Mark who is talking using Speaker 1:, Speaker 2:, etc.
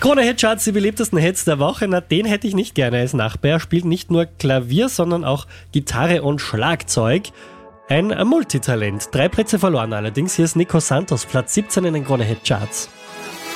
Speaker 1: Krone-Hit-Charts, die beliebtesten Hits der Woche. Na, den hätte ich nicht gerne als Nachbar. Er spielt nicht nur Klavier, sondern auch Gitarre und Schlagzeug. Ein Multitalent. 3 Plätze verloren allerdings. Hier ist Nico Santos, Platz 17 in den Krone-Hit-Charts.